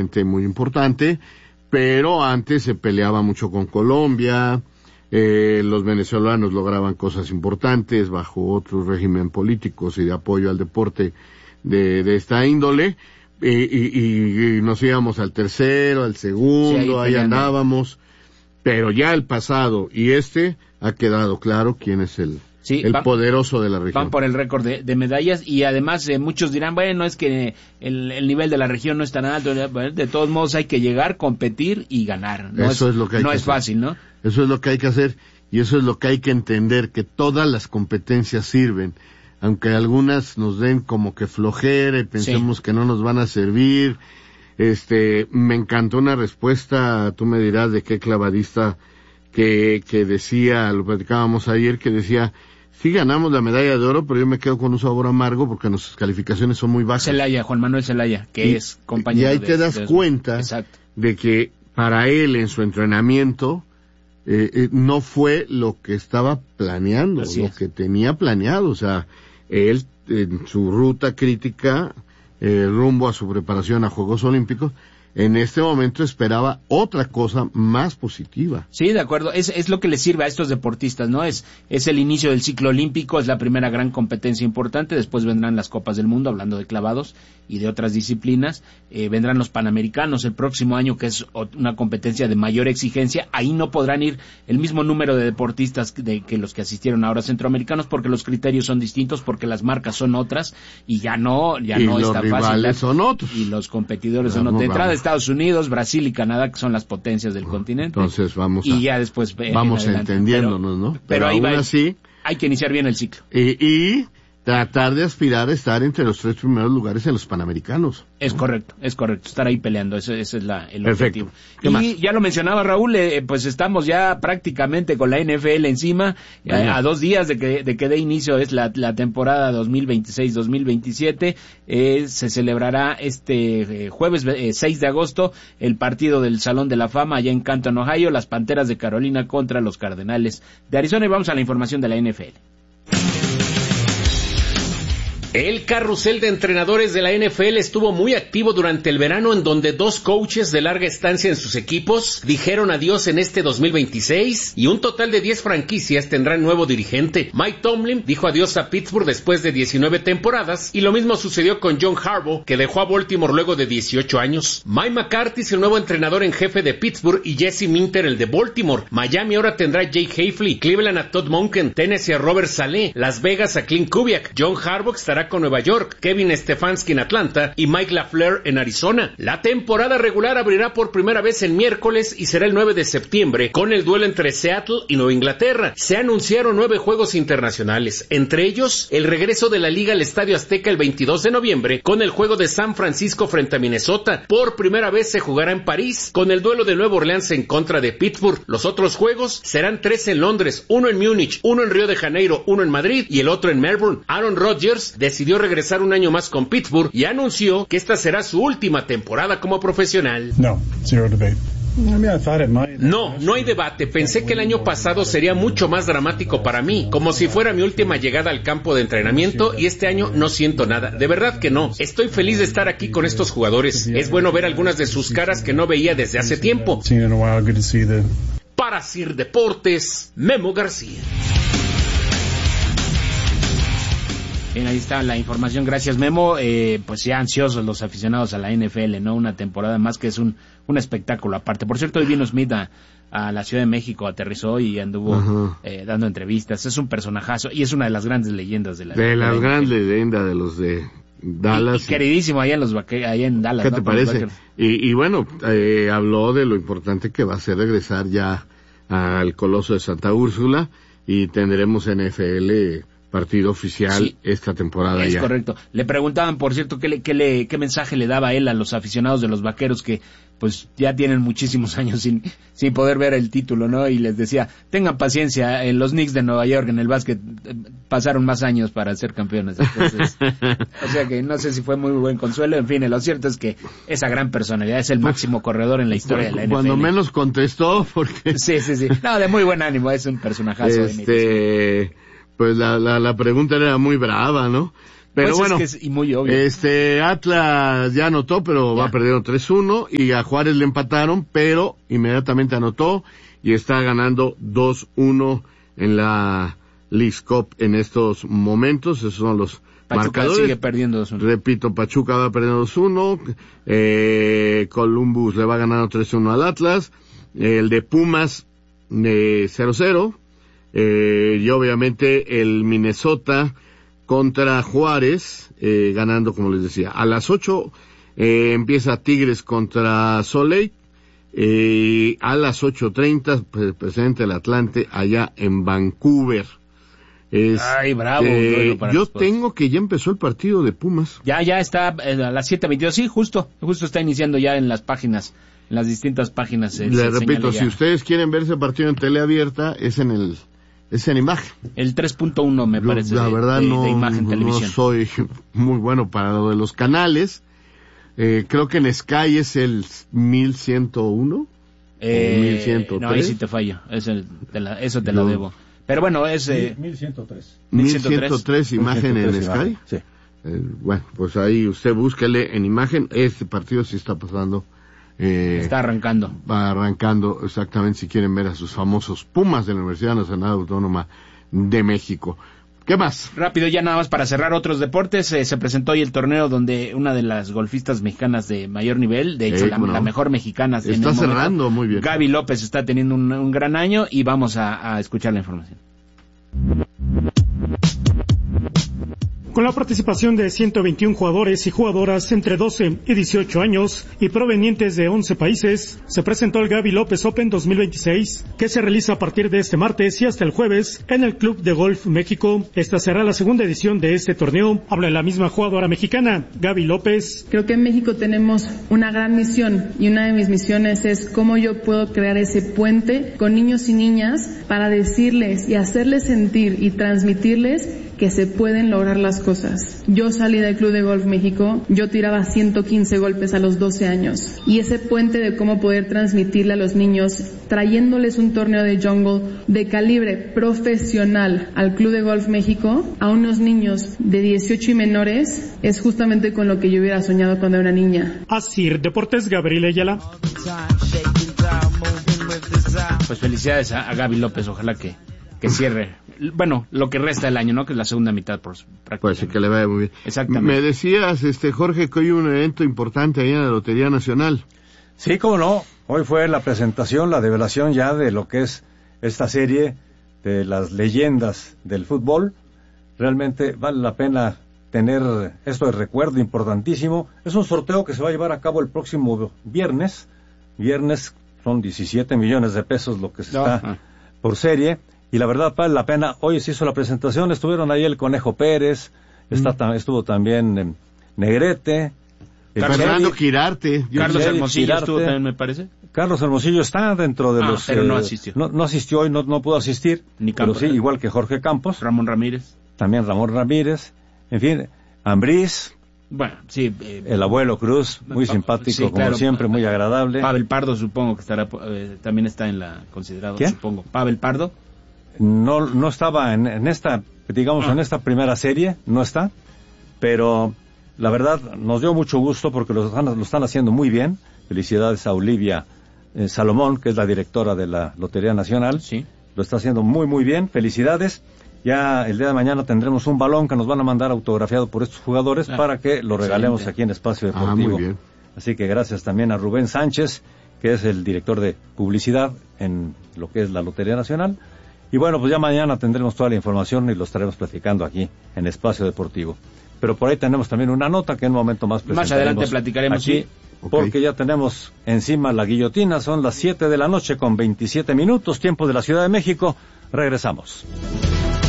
obviamente muy importante, pero antes se peleaba mucho con Colombia, los venezolanos lograban cosas importantes bajo otro régimen políticos y de apoyo al deporte de esta índole, y nos íbamos al tercero, al segundo, ahí andábamos, pero ya el pasado y ha quedado claro quién es el poderoso de la región. Van por el récord de medallas, y además muchos dirán, bueno, es que el nivel de la región no es tan alto. De todos modos hay que llegar, competir y ganar. Eso es lo que hay que hacer. Fácil, ¿no? Eso es lo que hay que hacer, y eso es lo que hay que entender, que todas las competencias sirven, aunque algunas nos den como que flojera y pensemos que no nos van a servir. Me encantó una respuesta, tú me dirás de qué clavadista, que decía, lo platicábamos ayer, que decía: sí ganamos la medalla de oro, pero yo me quedo con un sabor amargo porque nuestras calificaciones son muy bajas. Juan Manuel Zelaya, es compañero. Y ahí te das cuenta de que para él en su entrenamiento no fue lo que estaba planeando, que tenía planeado. O sea, él en su ruta crítica rumbo a su preparación a Juegos Olímpicos, en este momento esperaba otra cosa más positiva. Sí, de acuerdo. Es lo que les sirve a estos deportistas, ¿no? Es el inicio del ciclo olímpico, es la primera gran competencia importante. Después vendrán las Copas del Mundo, hablando de clavados y de otras disciplinas. Vendrán los Panamericanos el próximo año, que es una competencia de mayor exigencia. Ahí no podrán ir el mismo número de deportistas que los que asistieron ahora centroamericanos, porque los criterios son distintos, porque las marcas son otras, y ya no está fácil. Y los rivales son otros. Y los competidores son otros. De entrada, Estados Unidos, Brasil y Canadá, que son las potencias del continente. Entonces vamos adelante, entendiéndonos, ¿no? Pero ahí aún así hay que iniciar bien el ciclo. Y tratar de aspirar a estar entre los 3 primeros lugares en los Panamericanos. Es correcto, estar ahí peleando, ese es el Perfecto. objetivo. Y ya lo mencionaba Raúl, pues estamos ya prácticamente con la NFL encima, a 2 días de que dé inicio es la temporada 2026-2027, se celebrará este jueves 6 de agosto el partido del Salón de la Fama allá en Canton, Ohio, las Panteras de Carolina contra los Cardenales de Arizona, y vamos a la información de la NFL. El carrusel de entrenadores de la NFL estuvo muy activo durante el verano, en donde 2 coaches de larga estancia en sus equipos dijeron adiós en este 2026, y un total de 10 franquicias tendrán nuevo dirigente. Mike Tomlin dijo adiós a Pittsburgh después de 19 temporadas, y lo mismo sucedió con John Harbaugh, que dejó a Baltimore luego de 18 años. Mike McCarthy es el nuevo entrenador en jefe de Pittsburgh, y Jesse Minter el de Baltimore. Miami ahora tendrá a Jake Hafley, Cleveland a Todd Monken, Tennessee a Robert Saleh, Las Vegas a Clint Kubiak. John Harbaugh estará con Nueva York, Kevin Stefanski en Atlanta y Mike LaFleur en Arizona. La temporada regular abrirá por primera vez en miércoles y será el 9 de septiembre con el duelo entre Seattle y Nueva Inglaterra. Se anunciaron 9 juegos internacionales, entre ellos el regreso de la Liga al Estadio Azteca el 22 de noviembre con el juego de San Francisco frente a Minnesota. Por primera vez se jugará en París con el duelo de Nueva Orleans en contra de Pittsburgh. Los otros juegos serán 3 en Londres, 1 en Múnich, 1 en Río de Janeiro, 1 en Madrid y el otro en Melbourne. Aaron Rodgers decidió regresar un año más con Pittsburgh y anunció que esta será su última temporada como profesional. No hay debate. Pensé que el año pasado sería mucho más dramático para mí, como si fuera mi última llegada al campo de entrenamiento, y este año no siento nada. De verdad que no. Estoy feliz de estar aquí con estos jugadores. Es bueno ver algunas de sus caras que no veía desde hace tiempo. Para Sir Deportes, Memo García. Bien, ahí está la información, gracias Memo. Pues ya ansiosos los aficionados a la NFL, ¿no? Una temporada más que es un espectáculo aparte. Por cierto, hoy vino Smith a la Ciudad de México, aterrizó y anduvo dando entrevistas. Es un personajazo y es una de las grandes leyendas de la grandes leyendas de los de Dallas. Y queridísimo allá en Dallas. ¿Qué te parece? Y bueno, habló de lo importante que va a ser regresar ya al Coloso de Santa Úrsula, y tendremos NFL partido oficial esta temporada ya. Es correcto. Le preguntaban, por cierto, qué mensaje le daba él a los aficionados de los Vaqueros que pues ya tienen muchísimos años sin poder ver el título, ¿no? Y les decía, tengan paciencia, los Knicks de Nueva York en el básquet pasaron más años para ser campeones. Entonces, o sea que no sé si fue muy buen consuelo. En fin, lo cierto es que esa gran personalidad es el máximo corredor en la historia de la NFL. Cuando menos contestó, porque... Sí. No, de muy buen ánimo, es un personajazo. Pues la pregunta era muy brava, ¿no? Pero pues bueno, es muy obvio. Atlas ya anotó, pero va perdiendo 3-1, y a Juárez le empataron, pero inmediatamente anotó y está ganando 2-1 en la Leagues Cup en estos momentos. Esos son los Pachuca marcadores. sigue perdiendo 2-1. Repito, Pachuca va perdiendo 2-1, Columbus le va ganando 3-1 al Atlas, el de Pumas 0-0, y obviamente el Minnesota contra Juárez, ganando, como les decía. A las 8 empieza Tigres contra Salt Lake, a las 8:30 presente el Atlante allá en Vancouver. Ay, bravo. Yo tengo que ya empezó el partido de Pumas. Ya está a las 7:22, sí, justo está iniciando ya en las páginas, en las distintas páginas. Le repito, si ustedes quieren ver ese partido en teleabierta, es en imagen. El 3.1 me parece. La verdad de imagen televisión. No soy muy bueno para lo de los canales. Creo que en Sky es el 1101 o 1103. No, ahí sí te fallo. Eso te lo debo. Pero bueno, es 1103. 1103 imagen en Sky. Sí. Bueno, pues ahí usted búsquele en imagen. Este partido sí está pasando. Está arrancando. Va arrancando, exactamente, si quieren ver a sus famosos Pumas de la Universidad Nacional Autónoma de México. ¿Qué más? Rápido, ya nada más para cerrar otros deportes. Se presentó hoy el torneo donde una de las golfistas mexicanas de mayor nivel, de hecho la mejor mexicana en está el momento, cerrando muy bien. Gaby López está teniendo un gran año, y vamos a escuchar la información. Con la participación de 121 jugadores y jugadoras entre 12 y 18 años y provenientes de 11 países, se presentó el Gaby López Open 2026, que se realiza a partir de este martes y hasta el jueves en el Club de Golf México. Esta será la segunda edición de este torneo. Habla la misma jugadora mexicana, Gaby López. Creo que en México tenemos una gran misión, y una de mis misiones es cómo yo puedo crear ese puente con niños y niñas para decirles y hacerles sentir y transmitirles que se pueden lograr las cosas. Yo salí del Club de Golf México, yo tiraba 115 golpes a los 12 años, y ese puente de cómo poder transmitirle a los niños, trayéndoles un torneo de jungle de calibre profesional al Club de Golf México, a unos niños de 18 y menores, es justamente con lo que yo hubiera soñado cuando era niña. Asir Deportes, Gabriel Ayala. Pues felicidades a Gaby López, ojalá que cierre, bueno, lo que resta del año, ¿no? Que es la segunda mitad, prácticamente. Pues sí, que le vaya muy bien. Exactamente. Me decías, Jorge, que hoy un evento importante ahí en la Lotería Nacional. Sí, cómo no. Hoy fue la presentación, la develación ya de lo que es esta serie de las leyendas del fútbol. Realmente vale la pena tener esto de recuerdo importantísimo. Es un sorteo que se va a llevar a cabo el próximo viernes. Viernes son 17 millones de pesos lo que se está por serie. Y la verdad vale la pena. Hoy se hizo la presentación, estuvieron ahí el Conejo Pérez, estuvo también Negrete, Fernando Quirarte, Carlos Hermosillo estuvo también, me parece. Carlos Hermosillo está dentro de los... pero no asistió. No asistió hoy, no pudo asistir. Ni Campos, pero sí, igual que Jorge Campos. Ramón Ramírez. También Ramón Ramírez. En fin, Ambriz. Bueno, sí. El abuelo Cruz, muy simpático, sí, como claro, siempre, muy agradable. Pavel Pardo, supongo que estará, también está en la considerado, ¿Quién? Supongo. Pavel Pardo. No estaba en esta, digamos, en esta primera serie, no está, pero la verdad nos dio mucho gusto porque lo están haciendo muy bien. Felicidades a Olivia Salomón, que es la directora de la Lotería Nacional. Sí. Lo está haciendo muy, muy bien. Felicidades. Ya el día de mañana tendremos un balón que nos van a mandar autografiado por estos jugadores para que lo regalemos aquí en Espacio Deportivo. Muy bien. Así que gracias también a Rubén Sánchez, que es el director de publicidad en lo que es la Lotería Nacional. Y bueno, pues ya mañana tendremos toda la información y lo estaremos platicando aquí en Espacio Deportivo. Pero por ahí tenemos también una nota que en un momento más presentaremos. Más adelante platicaremos, aquí, sí. Porque ya tenemos encima la guillotina, son las 7 de la noche con 27 minutos, tiempo de la Ciudad de México. Regresamos.